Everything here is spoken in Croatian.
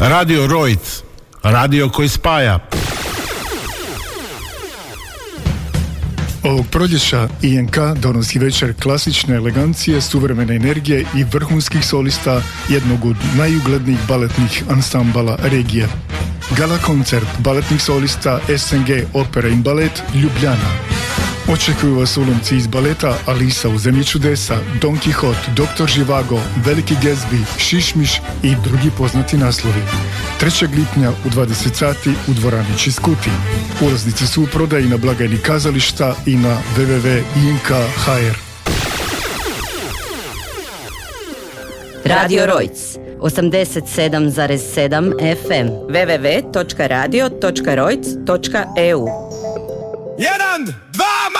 Radio Rojc, radio koji spaja. Ovog proljeća INK donosi večer klasične elegancije, suvremene energije i vrhunskih solista jednog od najuglednijih baletnih ansambala regije. Gala koncert baletnih solista SNG Opera in Balet Ljubljana. Očekuju vas ulomci iz baleta Alisa u zemlji čudesa, Don Quixote, Dr. Živago, Veliki Gatsby, Šišmiš i drugi poznati naslovi. 3. lipnja u 20 sati u dvorani Čiskuti. Ulaznice su u prodaji na blagajni kazališta i na www.ink.hr. Radio Rojc 87,7 FM www.radio.rojc.eu 1, 2,